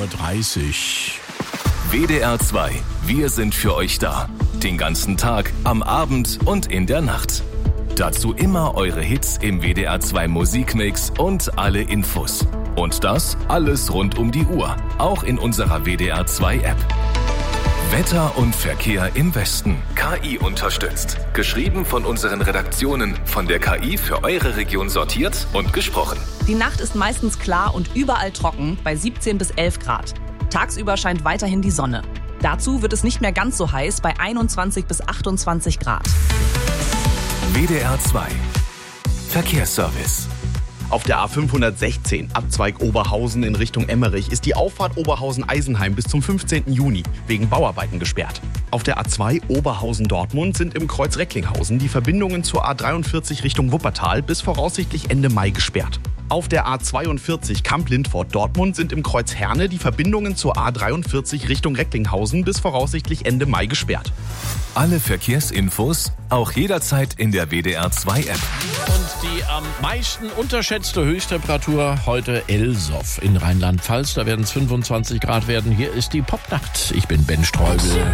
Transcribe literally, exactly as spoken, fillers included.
Uhr dreißig. W D R zwei. Wir sind für euch da. Den ganzen Tag, am Abend und in der Nacht. Dazu immer eure Hits im W D R zwei Musikmix und alle Infos. Und das alles rund um die Uhr. Auch in unserer W D R zwei App. Wetter und Verkehr im Westen. K I unterstützt. Geschrieben von unseren Redaktionen. Von der K I für eure Region sortiert und gesprochen. Die Nacht ist meistens klar und überall trocken bei siebzehn bis elf Grad. Tagsüber scheint weiterhin die Sonne. Dazu wird es nicht mehr ganz so heiß bei einundzwanzig bis achtundzwanzig Grad. W D R zwei. Verkehrsservice. Auf der A fünfhundertsechzehn, Abzweig Oberhausen in Richtung Emmerich, ist die Auffahrt Oberhausen-Eisenheim bis zum fünfzehnten Juni wegen Bauarbeiten gesperrt. Auf der A zwei Oberhausen-Dortmund sind im Kreuz Recklinghausen die Verbindungen zur A dreiundvierzig Richtung Wuppertal bis voraussichtlich Ende Mai gesperrt. Auf der A zweiundvierzig Kamp-Lindfort-Dortmund sind im Kreuz Herne die Verbindungen zur A dreiundvierzig Richtung Recklinghausen bis voraussichtlich Ende Mai gesperrt. Alle Verkehrsinfos auch jederzeit in der W D R zwei App. Und die am meisten unterschätzte Höchsttemperatur heute Elsoff in Rheinland-Pfalz. Da werden es fünfundzwanzig Grad werden. Hier ist die Popnacht. Ich bin Ben Streubel.